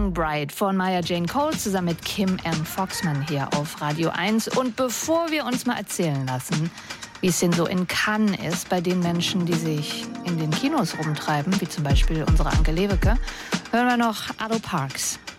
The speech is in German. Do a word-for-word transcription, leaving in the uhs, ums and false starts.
Burning Bright von Maya Jane Cole zusammen mit Kim M. Foxman hier auf Radio eins. Und bevor wir uns mal erzählen lassen, wie es denn so in Cannes ist bei den Menschen, die sich in den Kinos rumtreiben, wie zum Beispiel unsere Anke Lewicke, hören wir noch Arlo Parks.